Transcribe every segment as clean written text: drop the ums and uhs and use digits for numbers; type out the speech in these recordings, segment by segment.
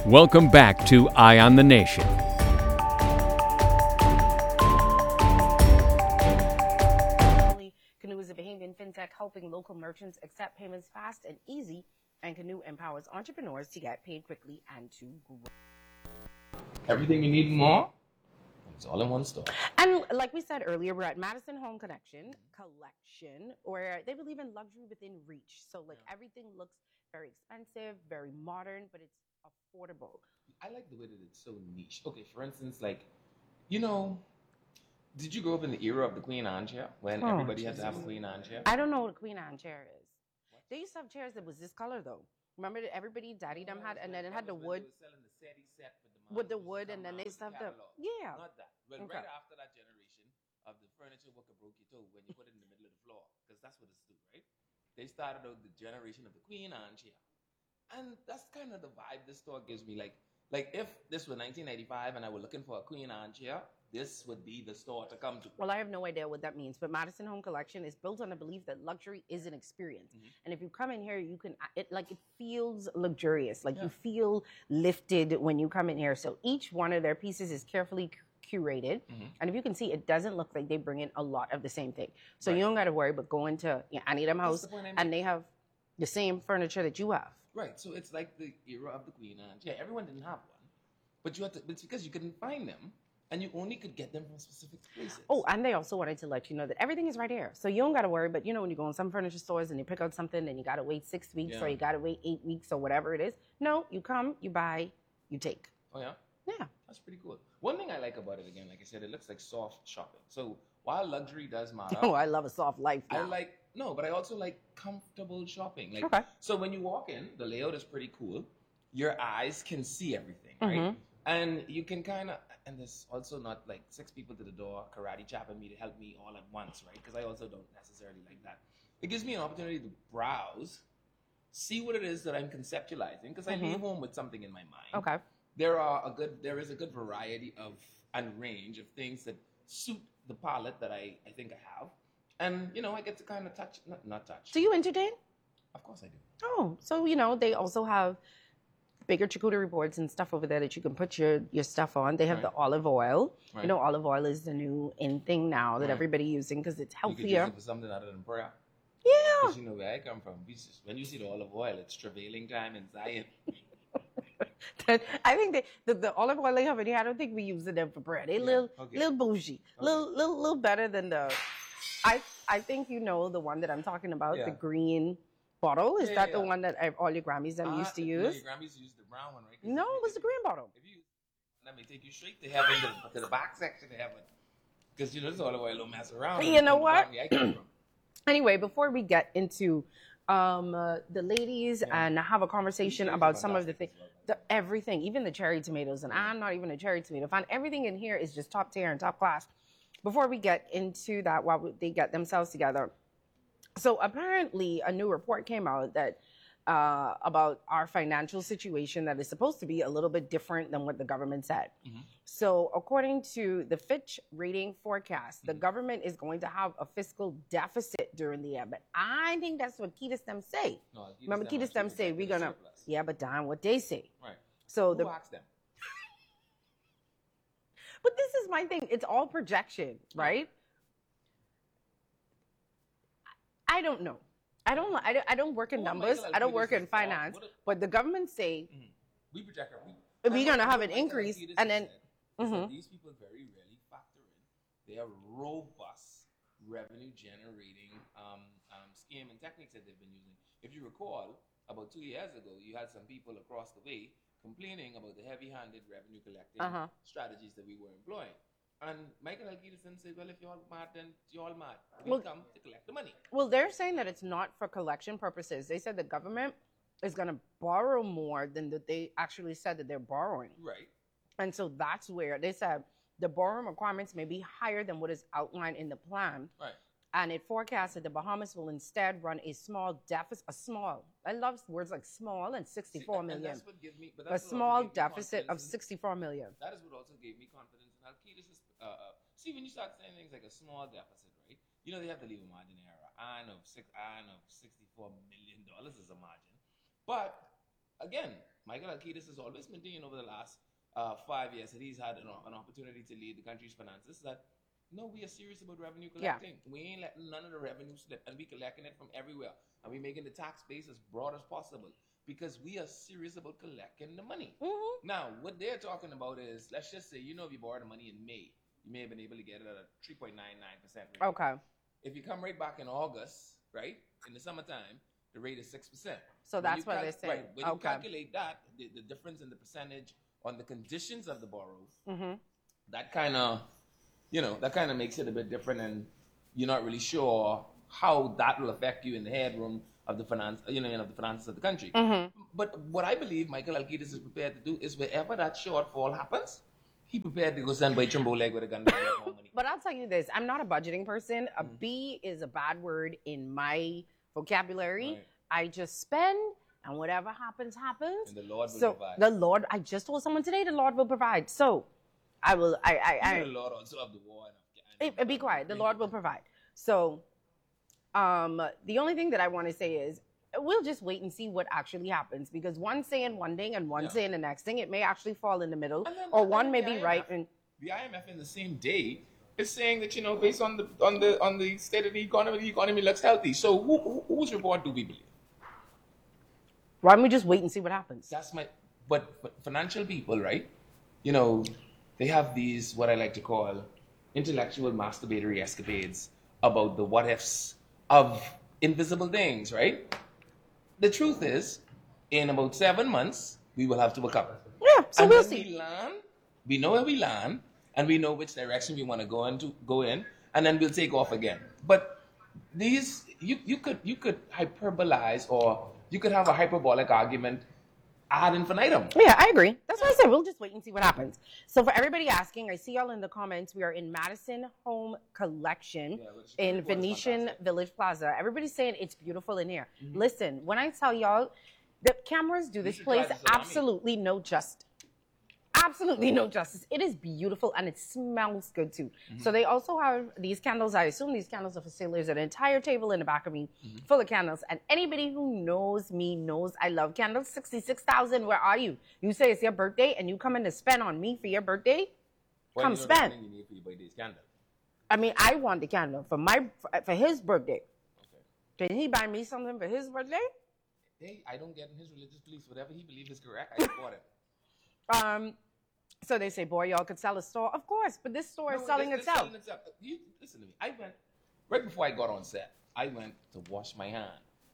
Welcome back to Eye on the Nation. Canoe is a Bahamian fintech helping local merchants accept payments fast and easy, and Canoe empowers entrepreneurs to get paid quickly and to grow. Everything you need and more, it's all in one store. And like we said earlier, we're at Madison Home Connection Collection, where they believe in luxury within reach. So like everything looks very expensive, very modern, but it's affordable. I like the way that it's so niche. Okay, for instance, like, you know, did you grow up in the era of the Queen Anne chair when everybody had to have a Queen Anne chair? I don't know what a Queen Anne chair is. What? They used to have chairs that was this color though. Remember that everybody, daddy them had, and then it had the wood. They were selling the SETI set with the wood, and then they used to have the Not that. Well, right after that generation of the furniture worker broke your toe when you put it in the middle of the floor, because that's what it's do, right? They started out the generation of the Queen Anne chair, and that's kind of the vibe this store gives me. Like if this were 1995 and I were looking for a Queen Anne chair, this would be the store to come to. Well, I have no idea what that means, but Madison Home Collection is built on the belief that luxury is an experience. Mm-hmm. And if you come in here, you can, it feels luxurious. Like you feel lifted when you come in here. So each one of their pieces is carefully curated. Mm-hmm. And if you can see, it doesn't look like they bring in a lot of the same thing. So you don't got to worry about going to any of them house and they have the same furniture that you have. Right. So it's like the era of the Queen Anne. Yeah, everyone didn't have one, but you had to, it's because you couldn't find them. And you only could get them from specific places. Oh, and they also wanted to let you know that everything is right here. So you don't got to worry. But, you know, when you go in some furniture stores and you pick out something and you got to wait 6 weeks or you got to wait 8 weeks or whatever it is. No, you come, you buy, you take. Oh, yeah? Yeah. That's pretty cool. One thing I like about it, again, like I said, it looks like soft shopping. So while luxury does matter. Oh, I love a soft life now. But I also like comfortable shopping. Like, so when you walk in, the layout is pretty cool. Your eyes can see everything, right? Mm-hmm. And you can kind of, and there's also not like 6 people to the door karate chopping me to help me all at once, right? Because I also don't necessarily like that. It gives me an opportunity to browse, see what it is that I'm conceptualizing, because I leave home with something in my mind. Okay. There is a good variety of and range of things that suit the palette that I think I have. And, you know, I get to kind of touch, not touch. Do you entertain? Of course I do. Oh, so, you know, they also have bigger charcuterie boards and stuff over there that you can put your stuff on. They have the olive oil. Right. You know, olive oil is the new in thing now that everybody's using because it's healthier. You could use it for something other than prayer. Yeah. Because you know where I come from. When you see the olive oil, it's travailing time in Zion. I think the olive oil they have in here, I don't think we use them for bread. They're little bougie. Little better than the... I think you know the one that I'm talking about, the green bottle. Is that the one that all your Grammys used to use? No, your Grammys used the brown one, right? No, it was the green bottle. Let me take you straight to heaven, to the back section of heaven. Because, you know, this olive oil don't mess around. You know what? Anyway, before we get into the ladies and have a conversation about some of the things, everything, even the cherry tomatoes, and I'm not even a cherry tomato fan. Everything in here is just top tier and top class. Before we get into that, while they get themselves together, so apparently a new report came out that about our financial situation that is supposed to be a little bit different than what the government said. Mm-hmm. So according to the Fitch rating forecast, the government is going to have a fiscal deficit during the year. But I think that's what Ketis them say. No, remember, Ketis them say we're going to, but Don, what they say. Right. So who asked them? But this is my thing. It's all projection, right? I don't know. I don't work in numbers. I don't work in finance. But the government say we project we're going to have an increase, and then these people very rarely factor in. They are robust revenue generating scheme and techniques that they've been using. If you recall, about 2 years ago, you had some people across the way complaining about the heavy-handed revenue collecting strategies that we were employing. And Michael Alkeidson said, well, if you're all mad, then you're all mad. We come to collect the money. Well, they're saying that it's not for collection purposes. They said the government is going to borrow more than that they actually said that they're borrowing. Right. And so that's where they said the borrowing requirements may be higher than what is outlined in the plan. Right. And it forecasts that the Bahamas will instead run a small deficit, I love words like small and 64 million. And that's what gives me, a small deficit of 64 million. That is what also gave me confidence in Alkeidson. See, when you start saying things like a small deficit, right? You know, they have to leave a margin error. I know $64 million is a margin. But again, Michael Alkitis has always maintained over the last 5 years that he's had an opportunity to lead the country's finances. That no, we are serious about revenue collecting. Yeah. We ain't letting none of the revenue slip, and we collecting it from everywhere, and we making the tax base as broad as possible because we are serious about collecting the money. Mm-hmm. Now, what they're talking about is, let's just say, if you borrow the money in May, you may have been able to get it at a 3.99% rate. Okay. If you come right back in August, right, in the summertime, the rate is 6%. So that's what they're saying. Right. When you calculate that, the difference in the percentage on the conditions of the borrow, mm-hmm. that kind of makes it a bit different, and you're not really sure how that will affect you in the headroom of the finance, of the finances of the country. Mm-hmm. But what I believe Michael Alkitis is prepared to do is wherever that shortfall happens, he prepared to go stand by Chumbo leg with a gun to get more money. But I'll tell you this, I'm not a budgeting person. A B is a bad word in my vocabulary. Right. I just spend, and whatever happens, happens. And the Lord will provide. The Lord, I just told someone today, the Lord will provide. So, I will, the Lord also of the war. Be quiet. The Lord will provide. So, the only thing that I want to say is, we'll just wait and see what actually happens, because one saying one thing and one saying the next thing, it may actually fall in the middle, or one may be right. And the IMF in the same day is saying that based on the state of the economy looks healthy. So whose report do we believe? Why don't we just wait and see what happens? But financial people, right? They have these what I like to call intellectual masturbatory escapades about the what ifs of invisible things, right? The truth is, in about 7 months, we will have to recover. Yeah, so we'll see. We know where we land, and we know which direction we want to go in, and then we'll take off again. But these, you could hyperbolize, or you could have a hyperbolic argument ad infinitum. Yeah, I agree. That's what I said. We'll just wait and see what happens. So for everybody asking, I see y'all in the comments. We are in Madison Home Collection in Venetian Village Plaza. Everybody's saying it's beautiful in here. Mm-hmm. Listen, when I tell y'all, the cameras do this place absolutely no justice. Absolutely no justice. It is beautiful, and it smells good too. Mm-hmm. So they also have these candles. I assume these candles are for sale. There's an entire table in the back of me full of candles. And anybody who knows me knows I love candles. 66,000. Where are you? You say it's your birthday, and you come in to spend on me for your birthday? Come spend. You need for your birthday's candle. I mean, I want the candle for his birthday. Okay. Can he buy me something for his birthday? Hey, I don't get in his religious beliefs. Whatever he believes is correct, I support it. So they say, boy, y'all could sell a store. Of course, but this store is selling itself. Listen to me. I went, right before I got on set, I went to wash my hand.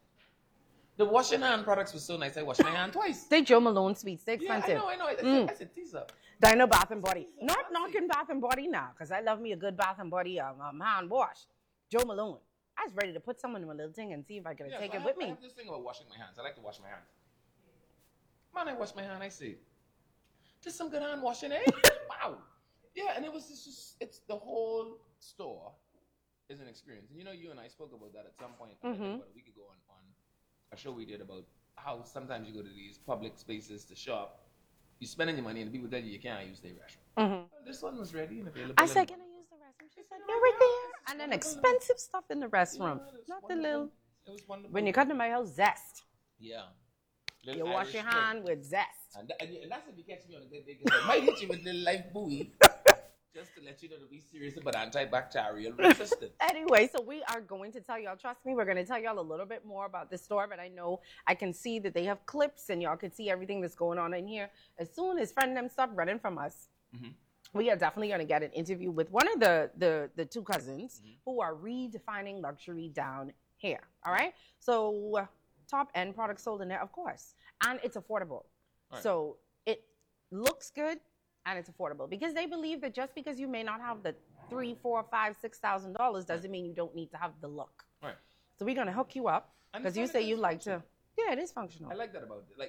The washing hand products were so nice, I washed my hand twice. They Joe Malone sweets. They're expensive. Yeah, I know. I said, these up. Dino Bath and Body. Not knocking Bath and Body now, because I love me a good Bath and Body hand wash. Joe Malone. I was ready to put someone in a little thing and see if I could take it with me. I have this thing about washing my hands. I like to wash my hands. Man, I wash my hand, I see. Just some good hand washing, eh? Wow. Yeah, and it's the whole store is an experience. And you and I spoke about that at some point, I think about a week ago on a show we did about how sometimes you go to these public spaces to shop, you're spending your money, and the people tell you can't use their restroom. Mm-hmm. Well, this one was ready and available. I said, can I use the restroom? She said, you're right there. And then expensive stuff in the restroom. Not wonderful. The little, it was wonderful. When you come to my house, zest. Yeah. You wash your hand with zest. And that's if you catch me on a good day, because I might hit you with little life buoy, just to let you know to be serious about antibacterial resistance. Anyway, so we are going to tell y'all, trust me, we're going to tell y'all a little bit more about the store, but I know I can see that they have clips, and y'all can see everything that's going on in here. As soon as friend them stop running from us, we are definitely going to get an interview with one of the two cousins who are redefining luxury down here, all right? So top-end products sold in there, of course, and it's affordable. Right. So it looks good and it's affordable, because they believe that just because you may not have the $3,000, $4,000, $5,000, $6,000 doesn't mean you don't need to have the look. Right. So we're gonna hook you up, because you say you like to. Yeah, it is functional. I like that about it.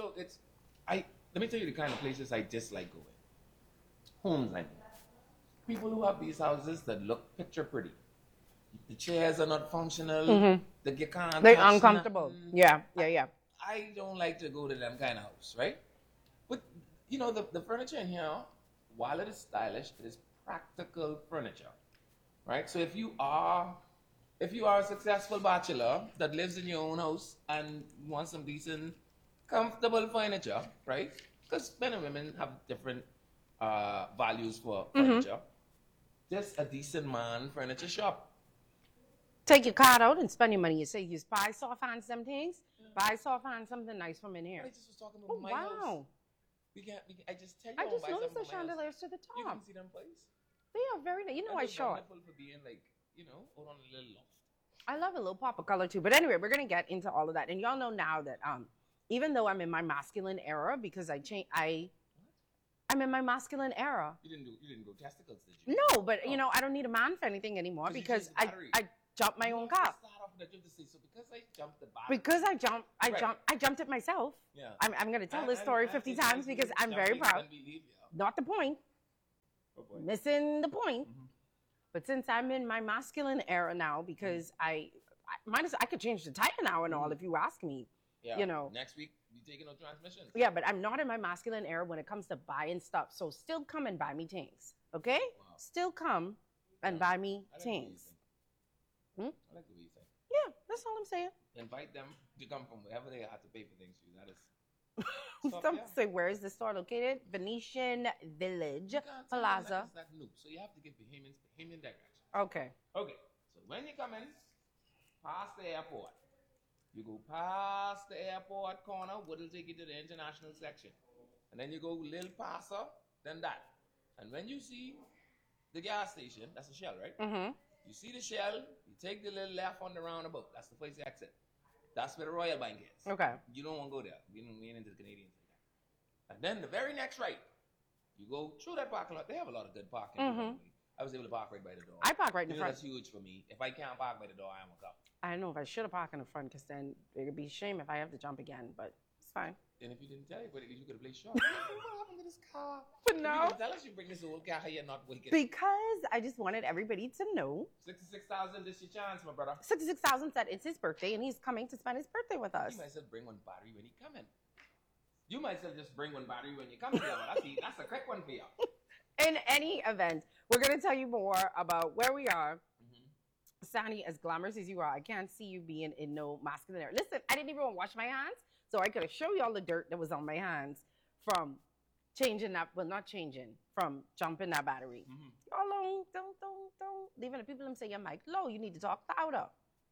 Let me tell you the kind of places I dislike going. Homes, I mean. People who have these houses that look picture pretty. The chairs are not functional. They're uncomfortable. Yeah. I don't like to go to them kind of house, right? But, the furniture in here, while it is stylish, it is practical furniture, right? So if you are a successful bachelor that lives in your own house and want some decent comfortable furniture, right? Because men and women have different values for furniture. Just a decent man furniture shop. Take your card out and spend your money. You say you buy soft hands them things. Buy soft hands something nice from in here. I just was talking about my house. I just tell you. I just noticed the chandeliers to the top. You can see them, please. They are very nice. You know, I saw it. For being like, out on a little loft. I love a little pop of color too. But anyway, we're gonna get into all of that. And y'all know now that even though I'm in my masculine era because I'm in my masculine era. You didn't go testicles, did you? No, but I don't need a man for anything anymore because I jumped my own car. Because I jumped it myself. Yeah. I'm gonna tell this story 50 times because I'm very proud. Not the point. Missing the point. Mm-hmm. But since I'm in my masculine era now, because I could change the tire now and all if you ask me. Yeah. Next week you taking no transmissions. Yeah, but I'm not in my masculine era when it comes to buying stuff. So still come and buy me things, okay? Wow. Still come and buy me things. I like the way you think. Yeah, that's all I'm saying. Invite them to come from wherever they have to pay for things for you. That is. Some say, where is the store located? Venetian Village Plaza. That noob. So you have to give Bahamian directions. Okay. Okay. So when you come in, past the airport. You go past the airport corner, it'll take you to the international section. And then you go a little passer, then that. And when you see the gas station, that's the Shell, right? Mm-hmm. You see the Shell, you take the little left on the roundabout. That's the place you exit. That's where the Royal Bank is. Okay. You don't want to go there. We ain't into the Canadians like that. And then the very next right, you go through that parking lot. They have a lot of good parking. Mm-hmm. I was able to park right by the door. I park right in the front. That's huge for me. If I can't park by the door, I won't come. I don't know if I should have parked in the front because then it would be a shame if I have to jump again, but it's fine. And if you didn't tell anybody, you could have played short. What happened to this car? But no. You didn't tell us you bring this old car here not waking. Because I just wanted everybody to know. 66,000, this your chance, my brother. 66,000 said it's his birthday and he's coming to spend his birthday with us. You might as well bring one battery when he coming. You might as well just bring one battery when you come here. That's a quick one for you. In any event, we're going to tell you more about where we are. Sandy, as glamorous as you are, I can't see you being in no masculine era. Listen, I didn't even want to wash my hands, so I could have shown you all the dirt that was on my hands from changing that, well, not changing, from jumping that battery. Y'all don't. Leaving the people them say your mic low, you need to talk louder.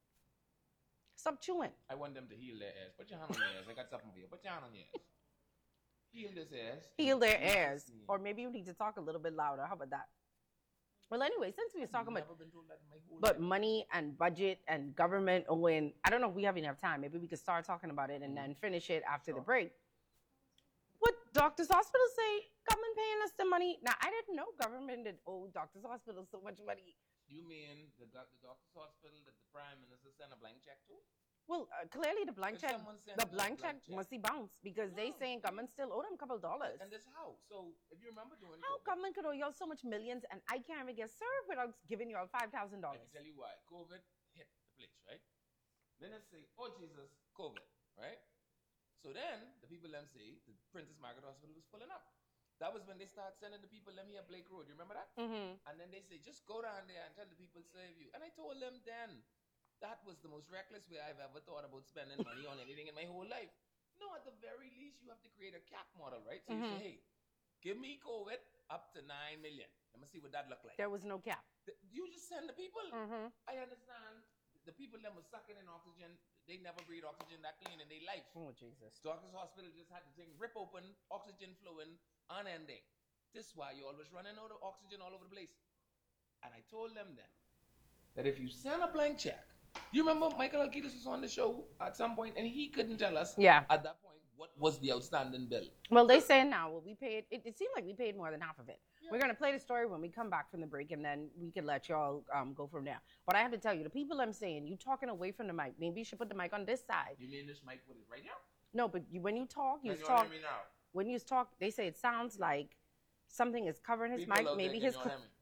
Stop chewing. I want them to heal their ears. Put your hand on your ears. I got something for you. Put your hand on your ears. Heal this ears. Heal their ears. Or maybe you need to talk a little bit louder. How about that? Well, anyway, since we were talking about money and budget and government, I don't know if we have enough time. Maybe we could start talking about it and then finish it after the break. What doctors' hospitals say, government paying us the money. Now, I didn't know government did owe doctors' hospitals so much money. You mean the doctor's hospital that the Prime Minister sent a blank check to? Well, clearly the blank check must be bounced because they saying government still owe them a couple dollars. And this how? So if you remember doing how COVID, government could owe y'all so much millions and I can't even get served without giving y'all $5,000. I can tell you why. COVID hit the place, right? Then they say, oh Jesus, COVID, right? So then the people them say the Princess Margaret Hospital was filling up. That was when they start sending the people them here Blake Road. You remember that? Mm-hmm. And then they say, just go down there and tell the people save you. And I told them then. That was the most reckless way I've ever thought about spending money on anything in my whole life. No, at the very least, you have to create a cap model, right? So you say, hey, give me COVID up to 9 million. Let me see what that look like. There was no cap. You just send the people. I understand. The people that were sucking in oxygen, they never breathe oxygen that clean in their life. Oh, Jesus. Doctors Hospital just had the thing rip open, oxygen flowing, unending. This is why you're always running out of oxygen all over the place. And I told them then that if you send a blank check, you remember Michael Alkitis was on the show at some point and he couldn't tell us at that point what was the outstanding bill. Well, they say now, we paid, it seemed like we paid more than half of it. Yeah. We're going to play the story when we come back from the break and then we can let y'all go from there. But I have to tell you, the people I'm saying, you talking away from the mic. Maybe you should put the mic on this side. You mean this mic with it right now? No, but when you talk, when you talk, they say it sounds like something is covering his mic. Maybe his...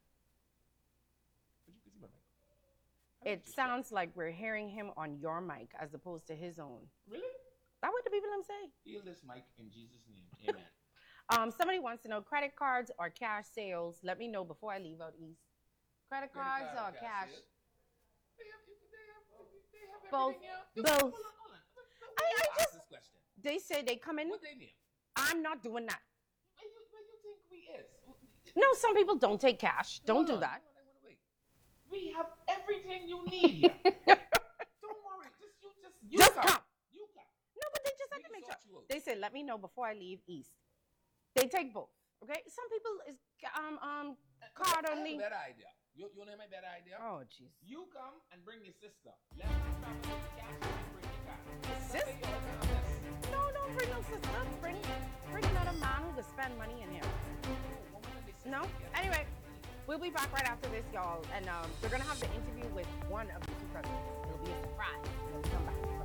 It sounds like we're hearing him on your mic as opposed to his own. Really? That's what the people I'm saying. Heal this mic in Jesus' name. Amen. Somebody wants to know credit cards or cash sales. Let me know before I leave out east. Credit cards or cash? They have both. Both. I just They say they come in. What they name? I'm not doing that. Where you think we is? No, some people don't take cash. Don't do that. Wait. We have everything you need here. Don't worry. Just come. You come. No, but they just have to make sure. They say, let me know before I leave East. They take both. Okay? Some people is card only. Better idea. You know my better idea? Oh, jeez. You come and bring your sister. Let me stop with the cash and bring your car. Sister? No, don't bring no sister. Bring another man who can spend money in here. No? Anyway, we'll be back right after this, y'all. And we're going to have the interview with one of the two presidents. It'll be a surprise.